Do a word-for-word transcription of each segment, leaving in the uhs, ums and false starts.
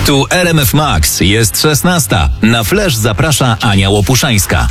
Tu R M F Max, jest szesnasta. Na Flash zaprasza Ania Łopuszańska.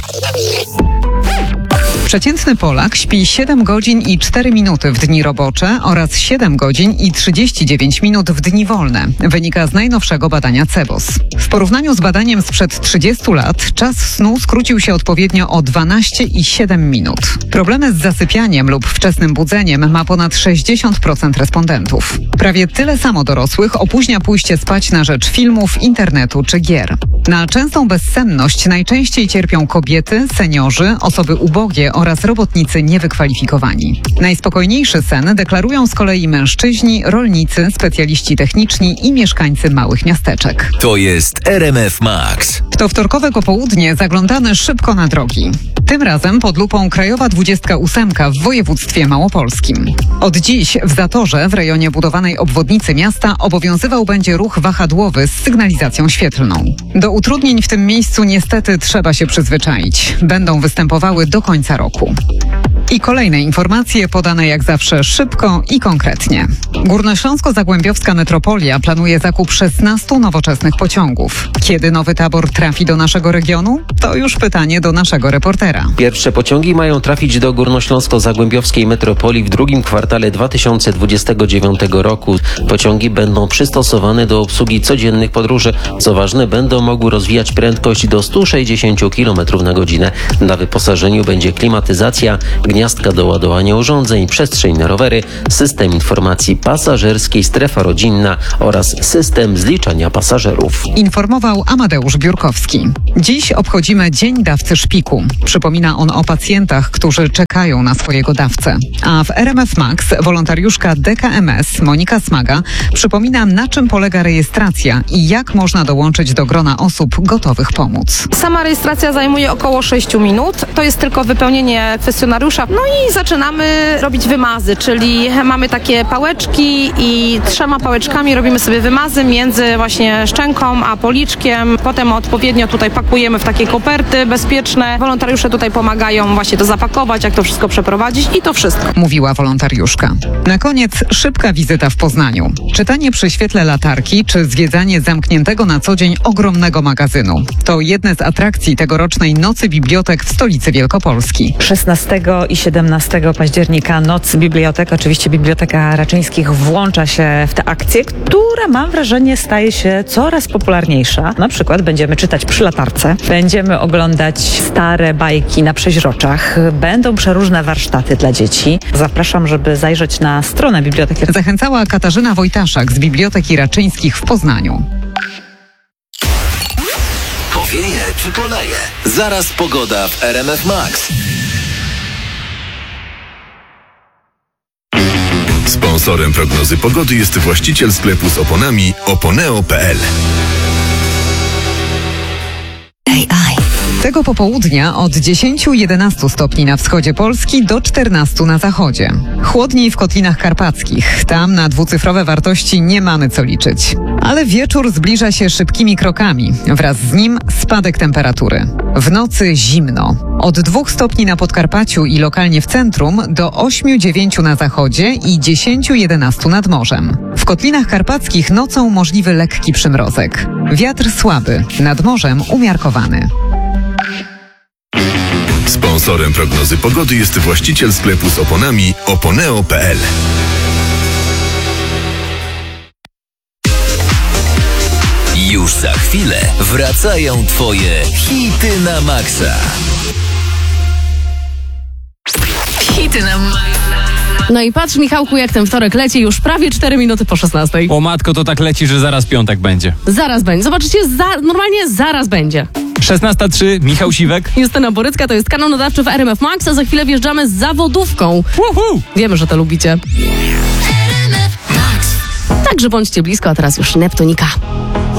Przeciętny Polak śpi siedem godzin i cztery minuty w dni robocze oraz siedem godzin i trzydzieści dziewięć minut w dni wolne. Wynika z najnowszego badania C E B O S. W porównaniu z badaniem sprzed trzydziestu lat czas snu skrócił się odpowiednio o dwanaście i siedem minut. Problemy z zasypianiem lub wczesnym budzeniem ma ponad sześćdziesiąt procent respondentów. Prawie tyle samo dorosłych opóźnia pójście spać na rzecz filmów, internetu czy gier. Na częstą bezsenność najczęściej cierpią kobiety, seniorzy, osoby ubogie oraz robotnicy niewykwalifikowani. Najspokojniejszy sen deklarują z kolei mężczyźni, rolnicy, specjaliści techniczni i mieszkańcy małych miasteczek. To jest R M F Max. W to wtorkowego południe zaglądamy szybko na drogi. Tym razem pod lupą Krajowa dwudziestka ósemka w województwie małopolskim. Od dziś w Zatorze w rejonie budowanej obwodnicy miasta obowiązywał będzie ruch wahadłowy z sygnalizacją świetlną. Do utrudnień w tym miejscu niestety trzeba się przyzwyczaić. Będą występowały do końca roku. I kolejne informacje podane jak zawsze szybko i konkretnie. Górnośląsko-Zagłębiowska Metropolia planuje zakup szesnastu nowoczesnych pociągów. Kiedy nowy tabor trafi do naszego regionu? To już pytanie do naszego reportera. Pierwsze pociągi mają trafić do Górnośląsko-Zagłębiowskiej Metropolii w drugim kwartale dwa tysiące dwudziestego dziewiątego roku. Pociągi będą przystosowane do obsługi codziennych podróży. Co ważne, będą mogły rozwijać prędkość do stu sześćdziesięciu kilometrów na godzinę. Na wyposażeniu będzie klimatyzacja, gniazdka do ładowania urządzeń, przestrzeń na rowery, system informacji pasażerskiej, strefa rodzinna oraz system zliczania pasażerów. Informował Amadeusz Biurkowski. Dziś obchodzimy Dzień Dawcy Szpiku. Przypomina on o pacjentach, którzy czekają na swojego dawcę. A w R M F Max wolontariuszka D K M S Monika Smaga przypomina, na czym polega rejestracja i jak można dołączyć do grona osób gotowych pomóc. Sama rejestracja zajmuje około sześć minut. To jest tylko wypełnienie kwestionariusza. No i zaczynamy robić wymazy, czyli mamy takie pałeczki i trzema pałeczkami robimy sobie wymazy między właśnie szczęką a policzkiem. Potem odpowiednio tutaj pakujemy w takie koperty bezpieczne. Wolontariusze tutaj pomagają właśnie to zapakować, jak to wszystko przeprowadzić i to wszystko. Mówiła wolontariuszka. Na koniec szybka wizyta w Poznaniu. Czytanie przy świetle latarki czy zwiedzanie zamkniętego na co dzień ogromnego magazynu. To jedne z atrakcji tegorocznej Nocy Bibliotek w stolicy Wielkopolski. szesnastego i siedemnastego października Noc Bibliotek. Oczywiście Biblioteka Raczyńskich włącza się w tę akcję, która, mam wrażenie, staje się coraz popularniejsza. Na przykład będziemy czytać przy latarce, będziemy oglądać stare bajki na przeźroczach, będą przeróżne warsztaty dla dzieci. Zapraszam, żeby zajrzeć na stronę biblioteki. Zachęcała Katarzyna Wojtaszak z Biblioteki Raczyńskich w Poznaniu. Powieje czy poleje? Zaraz pogoda w R M F Max. Sponsorem prognozy pogody jest właściciel sklepu z oponami oponeo kropka p l. Tego popołudnia od dziesięciu do jedenastu stopni na wschodzie Polski do czternastu na zachodzie. Chłodniej w Kotlinach Karpackich. Tam na dwucyfrowe wartości nie mamy co liczyć. Ale wieczór zbliża się szybkimi krokami. Wraz z nim spadek temperatury. W nocy zimno. Od dwóch stopni na Podkarpaciu i lokalnie w centrum do ośmiu dziewięciu na zachodzie i dziesięciu do jedenastu nad morzem. W Kotlinach Karpackich nocą możliwy lekki przymrozek. Wiatr słaby, nad morzem umiarkowany. Sponsorem prognozy pogody jest właściciel sklepu z oponami oponeo kropka p l. Już za chwilę wracają Twoje hity na maksa. Hity na maksa. No i patrz, Michałku, jak ten wtorek leci, już prawie cztery minuty po szesnastej. O matko, to tak leci, że zaraz piątek będzie. Zaraz będzie. Zobaczycie, za, normalnie zaraz będzie. szesnasta trzy, Michał Siwek. Justyna Borycka, to jest kanał nadawczy w R M F Max, a za chwilę wjeżdżamy z zawodówką. Uhu. Wiemy, że to lubicie. Także bądźcie blisko, a teraz już Neptunika.